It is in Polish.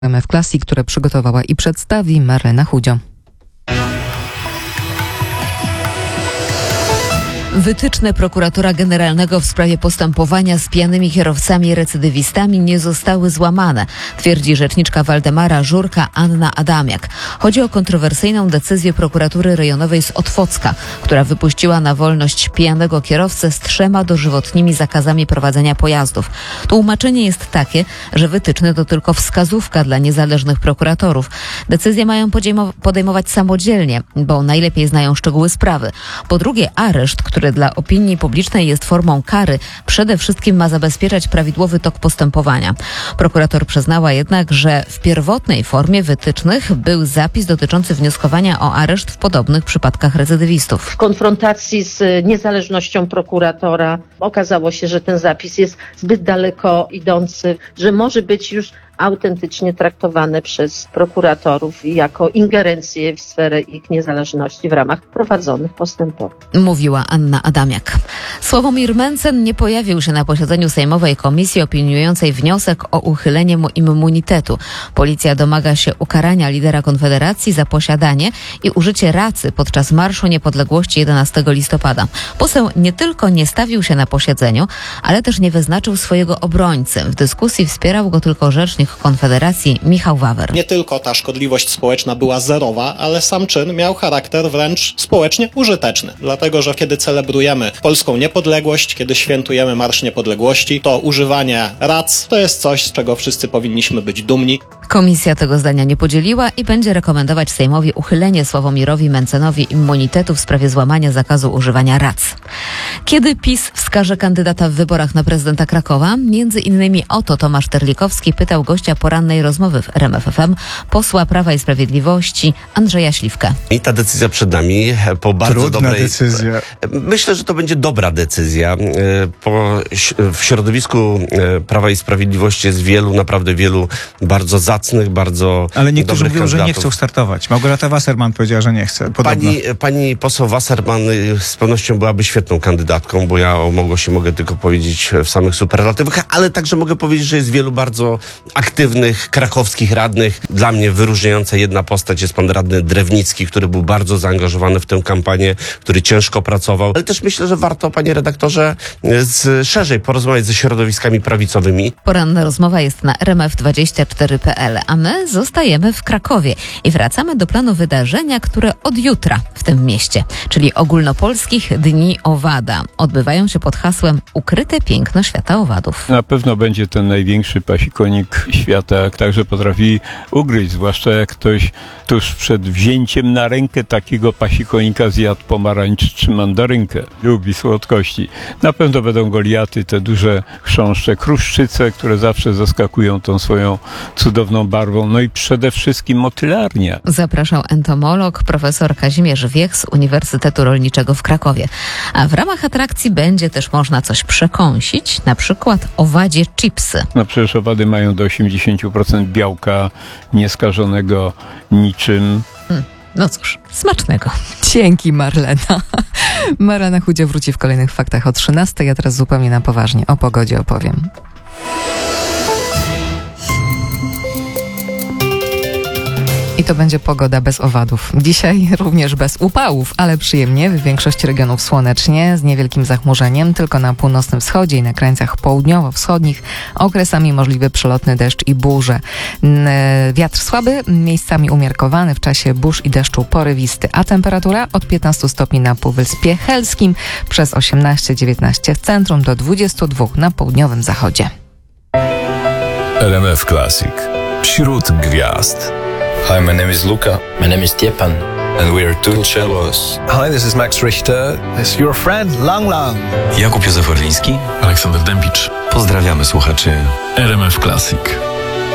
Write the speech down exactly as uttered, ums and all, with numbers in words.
R M F Classic, które przygotowała i przedstawi Marlena Chudzio. Wytyczne prokuratora generalnego w sprawie postępowania z pijanymi kierowcami recydywistami nie zostały złamane, twierdzi rzeczniczka Waldemara Żurka Anna Adamiak. Chodzi o kontrowersyjną decyzję prokuratury rejonowej z Otwocka, która wypuściła na wolność pijanego kierowcę z trzema dożywotnimi zakazami prowadzenia pojazdów. Tłumaczenie jest takie, że wytyczne to tylko wskazówka dla niezależnych prokuratorów. Decyzje mają podejmować samodzielnie, bo najlepiej znają szczegóły sprawy. Po drugie, areszt, który który dla opinii publicznej jest formą kary, przede wszystkim ma zabezpieczać prawidłowy tok postępowania. Prokurator przyznała jednak, że w pierwotnej formie wytycznych był zapis dotyczący wnioskowania o areszt w podobnych przypadkach recydywistów. W konfrontacji z niezależnością prokuratora okazało się, że ten zapis jest zbyt daleko idący, że może być już autentycznie traktowane przez prokuratorów jako ingerencję w sferę ich niezależności w ramach prowadzonych postępowań. Mówiła Anna Adamiak. Sławomir Mencen nie pojawił się na posiedzeniu Sejmowej Komisji opiniującej wniosek o uchylenie mu immunitetu. Policja domaga się ukarania lidera Konfederacji za posiadanie i użycie racy podczas Marszu Niepodległości jedenastego listopada. Poseł nie tylko nie stawił się na posiedzeniu, ale też nie wyznaczył swojego obrońcy. W dyskusji wspierał go tylko rzecznik Konfederacji Michał Wawer. Nie tylko ta szkodliwość społeczna była zerowa, ale sam czyn miał charakter wręcz społecznie użyteczny. Dlatego, że kiedy celebrujemy polską niepodległość, kiedy świętujemy Marsz Niepodległości, to używanie rac to jest coś, z czego wszyscy powinniśmy być dumni. Komisja tego zdania nie podzieliła i będzie rekomendować Sejmowi uchylenie Sławomirowi Mencenowi immunitetu w sprawie złamania zakazu używania rac. Kiedy PiS wskaże kandydata w wyborach na prezydenta Krakowa? Między innymi o to Tomasz Terlikowski pytał gościa porannej rozmowy w R M F F M, posła Prawa i Sprawiedliwości Andrzeja Śliwkę. I ta decyzja przed nami po bardzo Trudna dobrej... decyzja. Myślę, że to będzie dobra decyzja. Po, w środowisku Prawa i Sprawiedliwości jest wielu, naprawdę wielu bardzo zacnych, bardzo Ale niektórzy mówią, kandydatów. że nie chcą startować. Małgorzata Wasserman powiedziała, że nie chce. Pani, pani poseł Wasserman z pewnością byłaby świetną kandydatką, bo ja o Małgosi mogę tylko powiedzieć w samych superlatywach, ale także mogę powiedzieć, że jest wielu bardzo aktywnych krakowskich radnych. Dla mnie wyróżniająca jedna postać jest pan radny Drewnicki, który był bardzo zaangażowany w tę kampanię, który ciężko pracował. Ale też myślę, że warto, panie redaktorze, z, szerzej porozmawiać ze środowiskami prawicowymi. Poranna rozmowa jest na R M F dwadzieścia cztery kropka p l, a my zostajemy w Krakowie i wracamy do planu wydarzenia, które od jutra w tym mieście, czyli ogólnopolskich Dni Owada. Odbywają się pod hasłem Ukryte piękno świata owadów. Na pewno będzie ten największy pasikonik świata, także potrafi ugryźć, zwłaszcza jak ktoś tuż przed wzięciem na rękę takiego pasikonika zjadł pomarańcz czy mandarynkę. Lubi słodkości. Na pewno będą goliaty, te duże chrząszcze, kruszczyce, które zawsze zaskakują tą swoją cudowną barwą, no i przede wszystkim motylarnia. Zapraszał entomolog profesor Kazimierz Wiech z Uniwersytetu Rolniczego w Krakowie. A w ramach atrakcji będzie też można coś przekąsić, na przykład owadzie chipsy. No przecież owady mają do osiemdziesiąt procent białka nieskażonego niczym. Hmm. No cóż, smacznego. Dzięki, Marlena. Marlena Chudzio wróci w kolejnych faktach o trzynastej, a teraz zupełnie na poważnie o pogodzie opowiem. I to będzie pogoda bez owadów. Dzisiaj również bez upałów, ale przyjemnie. W większości regionów słonecznie, z niewielkim zachmurzeniem. Tylko na północnym wschodzie i na krańcach południowo-wschodnich okresami możliwy przelotny deszcz i burze. Wiatr słaby, miejscami umiarkowany, w czasie burz i deszczu porywisty. A temperatura od piętnastu stopni na Półwyspie Helskim, przez osiemnaście dziewiętnaście w centrum, do dwudziestu dwóch na południowym zachodzie. R M F Classic. Wśród gwiazd. Hi, my name is Luca. My name is Stjepan. And we are two cellos. Hi, this is Max Richter. This is your friend Lang Lang. Jakub Józef Orliński. Aleksander Dębicz. Pozdrawiamy słuchaczy R M F Classic.